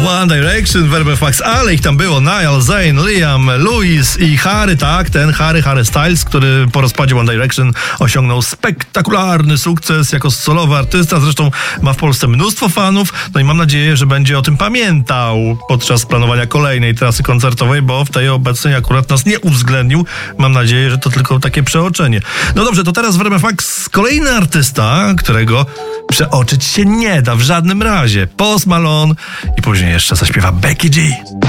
One Direction, Verbe Fax, ale ich tam było. Niall, Zayn, Liam, Louis i Harry, tak, ten Harry Styles, który po rozpadzie One Direction osiągnął spektakularny sukces jako solowy artysta. Zresztą ma w Polsce mnóstwo fanów. No i mam nadzieję, że będzie o tym pamiętał podczas planowania kolejnej trasy koncertowej, bo w tej obecnej akurat nas nie uwzględnił. Mam nadzieję, że to tylko takie przeoczenie. No dobrze, to teraz Verbe Fax, kolejny artysta, którego przeoczyć się nie da w żadnym razie. Post Malone i później jeszcze zaśpiewa Becky G.